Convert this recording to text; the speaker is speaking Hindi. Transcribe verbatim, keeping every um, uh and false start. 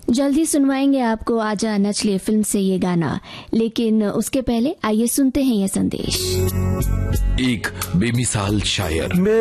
जल्दी सुनवाएंगे आपको आजा नचले फिल्म से ये गाना, लेकिन उसके पहले आइए सुनते हैं ये संदेश। एक बेमिसाल शायर।